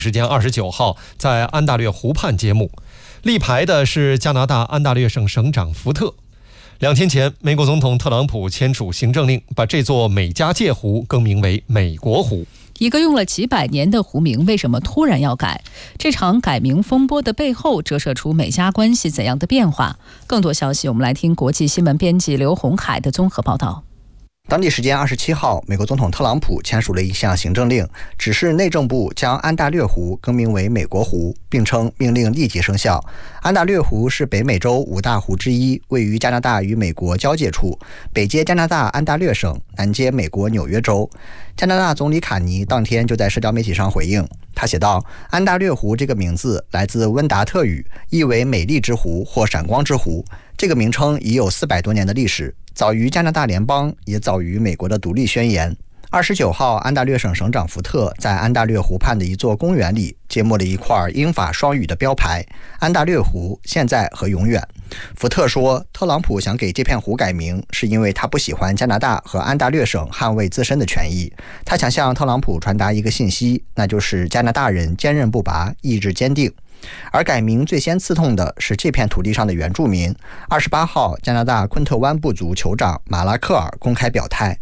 时间29号在安大略湖畔揭幕，立牌的是加拿大安大略省省长福特。2天前，美国总统特朗普签署行政令，把这座美加界湖更名为美国湖。 一个用了几百年的湖名，为什么突然要改？这场改名风波的背后，折射出美加关系怎样的变化？更多消息，我们来听国际新闻编辑刘红海的综合报道。 当地时间27号，美国总统特朗普签署了一项行政令，指示内政部将安大略湖更名为美国湖，并称命令立即生效。安大略湖是北美洲5大湖之一，位于加拿大与美国交界处，北接加拿大安大略省，南接美国纽约州。加拿大总理卡尼当天就在社交媒体上回应，他写道：安大略湖这个名字来自温达特语，意为美丽之湖或闪光之湖。这个名称已有400多年的历史，早于加拿大联邦，也早于美国的独立宣言。29号，安大略省省长福特在安大略湖畔的一座公园里揭幕了一块英法双语的标牌：安大略湖，现在和永远。福特说，特朗普想给这片湖改名，是因为他不喜欢加拿大和安大略省捍卫自身的权益。他想向特朗普传达一个信息，那就是加拿大人坚韧不拔，意志坚定。而改名最先刺痛的是这片土地上的原住民。28号，加拿大昆特湾部族酋长马拉克尔公开表态。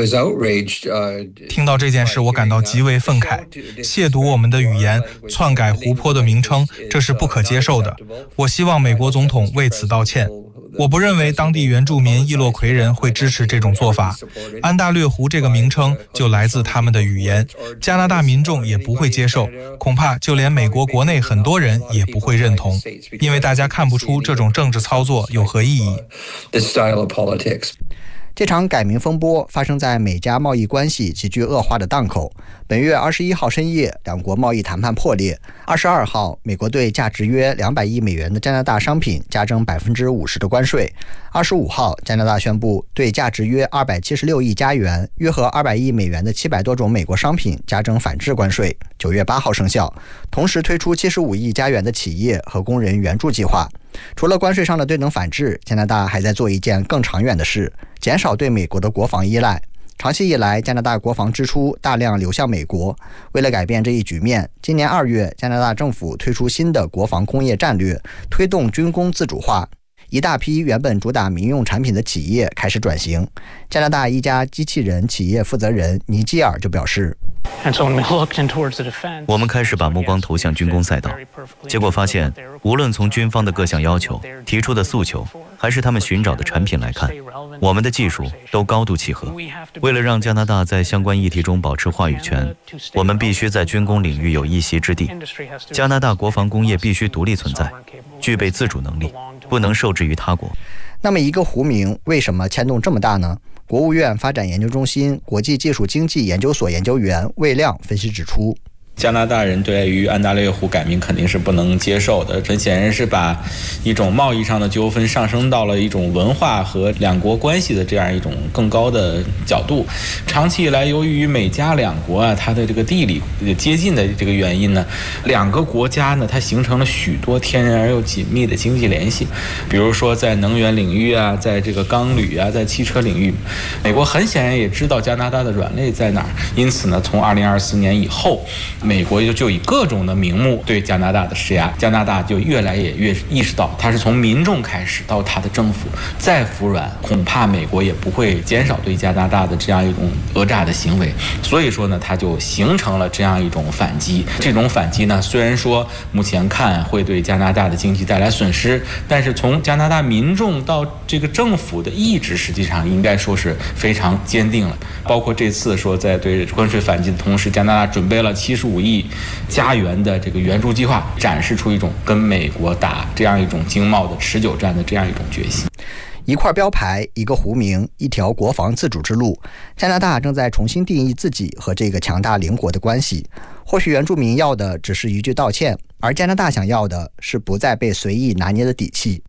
听到这件事，我感到极为愤慨。亵渎我们的语言，篡改湖泊的名称，这是不可接受的。我希望美国总统为此道歉。我不认为当地原住民伊洛魁人会支持这种做法。安大略湖这个名称就来自他们的语言，加拿大民众也不会接受，恐怕就连美国国内很多人也不会认同，因为大家看不出这种政治操作有何意义。 这场改名风波发生在美加贸易关系急剧恶化的档口。本月21号深夜，两国贸易谈判破裂。22号，美国对价值约200亿美元的加拿大商品加征50%的关税。25号，加拿大宣布对价值约276亿加元、约合200亿美元的700多种美国商品加征反制关税。9月8号生效，同时推出75亿加元的企业和工人援助计划。除了关税上的对等反制，加拿大还在做一件更长远的事，减少对美国的国防依赖。长期以来，加拿大国防支出大量流向美国。为了改变这一局面，今年2月，加拿大政府推出新的国防工业战略，推动军工自主化。一大批原本主打民用产品的企业开始转型。加拿大一家机器人企业负责人尼基尔就表示， 我们开始把目光投向军工赛道，结果发现，无论从军方的各项要求、提出的诉求，还是他们寻找的产品来看，我们的技术都高度契合。为了让加拿大在相关议题中保持话语权，我们必须在军工领域有一席之地。加拿大国防工业必须独立存在，具备自主能力，不能受制于他国。 那么一个湖名为什么牵动这么大呢？国务院发展研究中心国际技术经济研究所研究员魏亮分析指出， 加拿大人对于安大略湖改名肯定是不能接受的，这显然是把一种贸易上的纠纷上升到了一种文化和两国关系的这样一种更高的角度。长期以来，由于美加两国它的这个地理接近的这个原因呢，两个国家呢它形成了许多天然而又紧密的经济联系。比如说在能源领域啊，在这个钢铝啊，在汽车领域，美国很显然也知道加拿大的软肋在哪儿，因此呢，从2024年以后，美国就以各种的名目对加拿大的施压，加拿大就越来越意识到，它是从民众开始到它的政府，再服软，恐怕美国也不会减少对加拿大的这样一种讹诈的行为。所以说呢，它就形成了这样一种反击。这种反击呢，虽然说目前看会对加拿大的经济带来损失，但是从加拿大民众到这个政府的意志，实际上应该说是非常坚定了。包括这次说在对关税反击的同时，加拿大准备了75亿加元的这个援助计划，展示出一种跟美国打这样一种经贸的持久战的这样一种决心。 一块标牌，一个湖名，一条国防自主之路。加拿大正在重新定义自己和这个强大邻国的关系。或许原住民要的只是一句道歉，而加拿大想要的是不再被随意拿捏的底气。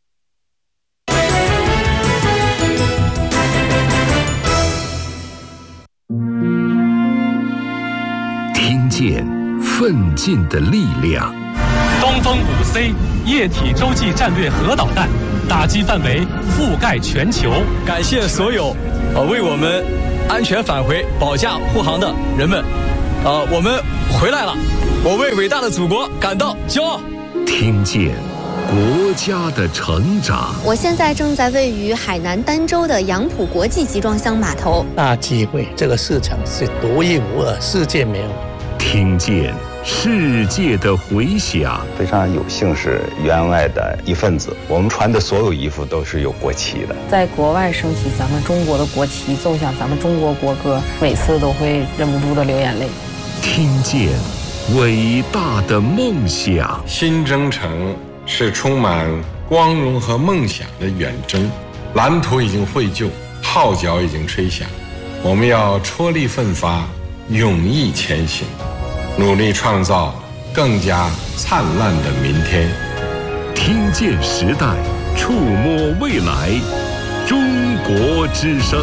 听见奋进的力量。 东风5C 液体洲际战略核导弹，打击范围覆盖全球。 感谢所有为我们安全返回保驾护航的人们， 我们回来了，我为伟大的祖国感到骄傲。 听见国家的成长。 我现在正在位于海南儋州的杨浦国际集装箱码头。 大机会，这个市场是独一无二，世界没有。 听见世界的回响。 非常有幸是员外的一份子，我们穿的所有衣服都是有国旗的。 在国外升起咱们中国的国旗，奏响咱们中国国歌，每次都会忍不住的流眼泪。 听见伟大的梦想。 新征程是充满光荣和梦想的远征，蓝图已经绘就，号角已经吹响，我们要踔厉奋发，勇毅前行，努力创造更加灿烂的明天。 听见时代，触摸未来，中国之声。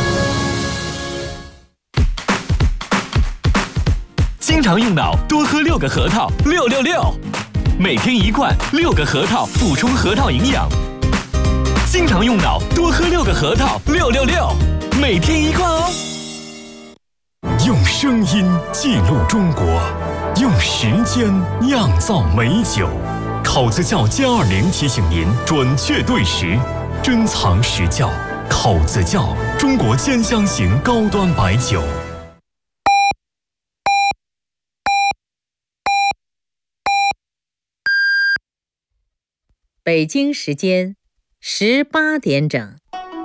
经常用脑，多喝6个核桃，666。每天1罐，6个核桃，补充核桃营养。经常用脑，多喝6个核桃，666。每天1罐哦。 用声音记录中国，用时间酿造美酒。考子窖+20提醒您准确对时，珍藏实窖。考子窖，中国兼香型高端白酒。 北京时间18点整。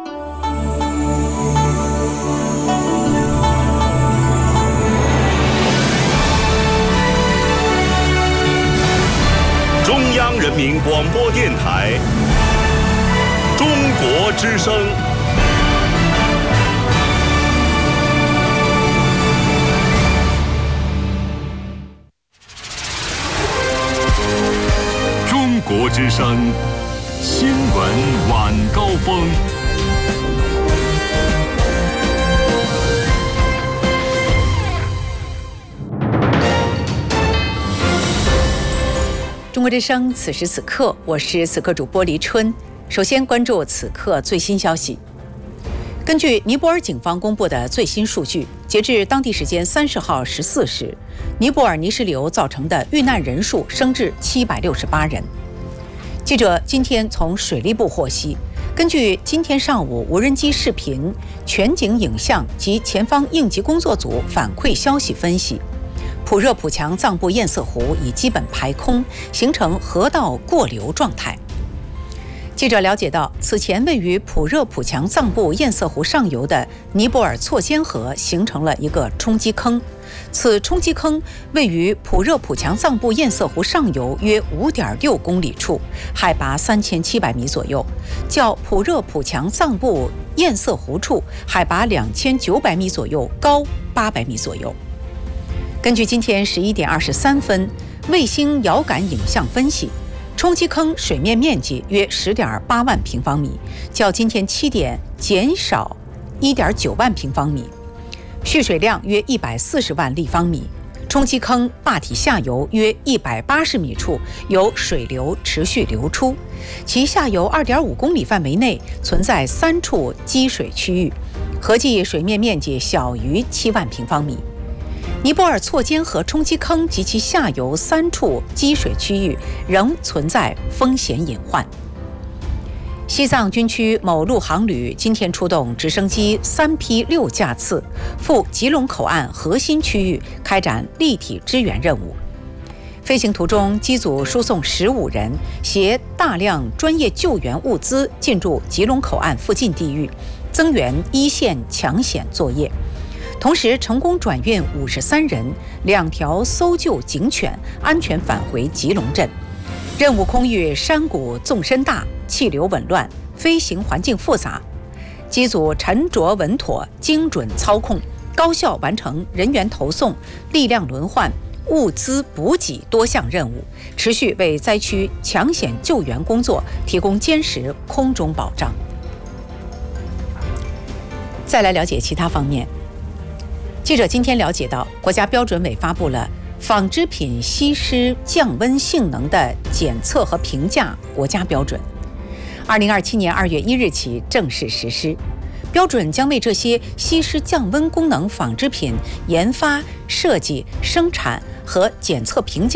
中央人民广播电台中国之声。 中国之声新闻晚高峰。 中国之声，此时此刻，我是此刻主播黎春。首先关注此刻最新消息。根据尼泊尔警方公布的最新数据，截至当地时间30号14时，尼泊尔泥石流造成的遇难人数升至768人。记者今天从水利部获悉，根据今天上午无人机视频、全景影像及前方应急工作组反馈消息分析，普热普强藏布堰塞湖已基本排空，形成河道过流状态。记者了解到，此前位于普热普强藏布堰塞湖上游的尼泊尔错尖河形成了一个冲击坑，此冲击坑位于普热普强藏布堰塞湖上游约5.6公里处，海拔3700米左右，较普热普强藏布堰塞湖处海拔2900米左右高800米左右。根据今天11点23分卫星遥感影像分析，冲击坑水面面积约10.8万平方米，较今天7点减少1.9万平方米，蓄水量约140万立方米。冲击坑坝体下游约180米处有水流持续流出，其下游2.5公里范围内存在3处积水区域，合计水面面积小于7万平方米。尼泊尔错尖河冲击坑及其下游3处积水区域仍存在风险隐患。西藏军区某陆航旅今天出动直升机3批6架次赴吉隆口岸核心区域开展立体支援任务。飞行途中，机组输送15人，携大量专业救援物资进入吉隆口岸附近地域，增援一线抢险作业。同时成功转运53人，2条搜救警犬安全返回吉隆镇。任务空域山谷纵深大，气流紊乱，飞行环境复杂，机组沉着稳妥，精准操控，高效完成人员投送、力量轮换、物资补给多项任务，持续为灾区抢险救援工作提供坚实空中保障。再来了解其他方面。记者今天了解到，国家标准委发布了纺织品吸湿降温性能的检测和评价国家标准，2027年2月1日起正式实施。 标准将为这些稀释降温功能纺织品研发、设计、生产和检测评价